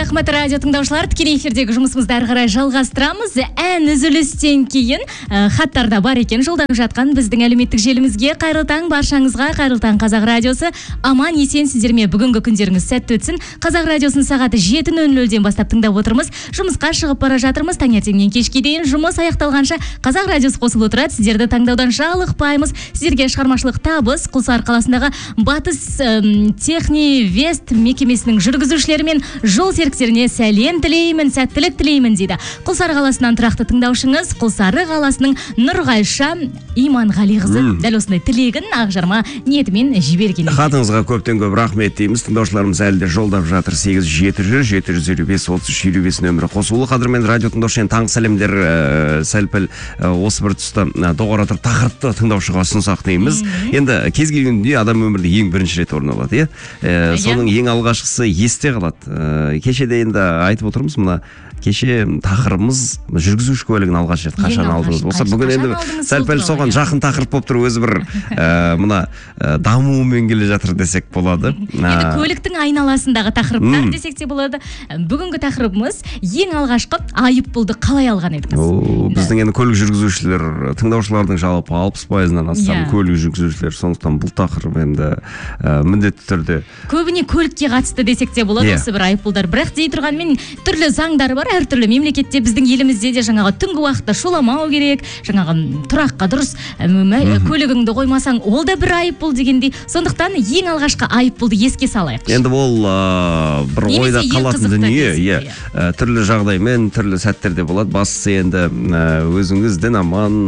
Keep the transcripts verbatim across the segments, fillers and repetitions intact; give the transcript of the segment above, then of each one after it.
рахмет, радио тыңдаушылар. Тікелей эфирдегі жұмысымызды ары қарай жалғастырамыз. Ән үзілістен кейін ә, хаттарда бар екен жолданып жатқан біздің әлеуметтік желімізге. Қайырлы таң баршаңызға. Қайырлы таң Қазақ радиосы. Аман есен сіздерме бүгінгі күндеріңіз сәтті өтсін. Қазақ радиосын сағаты жеті нөл нөлден бастап тыңдап отырмыз. Жұмысқа шығып бара жатырмыз. Таңертеңнен кешке дейін жұмыс аяқталғанша Қазақ радиосы қосылып отырады. Сіздерді таңдаудан жалықпаймыз. Сіздерге шығармашылық табыс. Құлсары қаласындағы Батыс әм, Техни Вест мекемесінің жүргізушілері мен жол серіктеріне сәлем тілеймін, сәттілік тілеймін дейді. Құлсары қаласынан тұрақты тыңдаушыңыз, Құлсары қаласының Нұрғайша Иманғалиқызы mm. дәл осындай тілегін ақжарма ниетімен жіберген. Хатыңызға көптен көп рахмет дейміз. Тыңдаушыларымыз әлі де жолдап жатыр. Сегіз жеті жүз жеті жүз елу бес отыз үш елу бес нөмірі қосулы. Қадірмен радио тыңдаушымен таңғы сәлемдер ә, сәл-пәл ә, осы бір тұста ә, доғара тұрып тақырыпты тыңдаушыға ұсынсақ дейміз. Mm. Енді кез келген дүние адам өмірде ең бірінші рет орын алады, иә. Ә, соның ең алғашқысы есте қалады. Ә, кеше де енді айтып отырмыз, мына кеше тақырыбымыз жүргізуші куәлігін алғаш рет қашан алдыңыз болса, бүгін енді сәл-пәл соған жақын тақырып болып тұр, өзі бір ә, мына ә, дамуымен келе жатыр десек болады. Енді көліктің айналасындағы тақырыптар десек те болады. Бүгінгі тақырыбымыз ең алғашқы айыппұлды қалай алған едіңіз? О, біздің енді көлік жүргізушілер, тыңдаушылардың жалпы алпыс пайызынан астам көлік жүргізушілер, сондықтан бұл тақырып енді ә, міндетті түрде көбіне көлікке қатысты десек те болады осы бір айыппұлдар. Бірақ дей тұрғанмен түрлі заңдар бар. Әртүрлі мемлекетте, біздің елімізде де жаңағы түнгі уақытта шуламау керек, жаңағы тұраққа дұрыс көлігіңді қоймасаң, ол да бір айыппұл дегендей. Сондықтан ең алғашқы айыппұлды еске салайық. Енді ол ә, бір ойда қалатын дүние, иә, ә, түрлі жағдаймен, түрлі сәттерде болады. Бастысы енді ә, өзіңізден аман,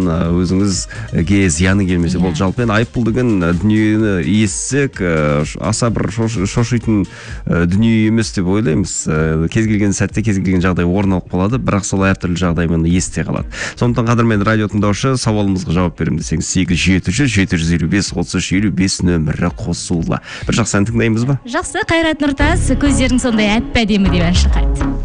өзіңізге зияны келмесе болды. Жалпы енді айыппұл деген дүниені естісек, ә, аса бір шошитын ә, дүние емес деп ойлаймыз. Ә, кез келген сәтте, кез келген жағдай орын алып қалады, бірақ сол әртүрлі жағдаймен есте қалады. Сондықтан қадірмен радио тыңдаушы, сауалымызға жауап беремін десеңіз сегіз жеті жүз жеті жүз елу бес отыз үш елу бес нөмірі қосулы. Бір жақсы ән тыңдаймыз ба? Жақсы, Қайрат Нұртас, көздерің сондай әп-әдемі деп ән шырқайды.